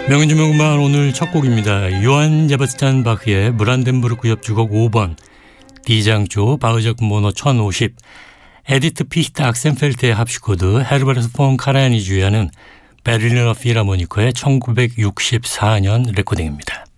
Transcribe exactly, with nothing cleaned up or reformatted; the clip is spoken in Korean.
명인주명 음반 오늘 첫 곡입니다. 요한 세바스찬 바흐의 브란덴부르크 협주곡 오 번 D장조 바흐적 모노 천오십 에디트 피히트 악센펠트의 합주코드 헤르베르트 폰 카라얀이 주의하는 베를리너 필하모니커의 천구백육십사 년 레코딩입니다.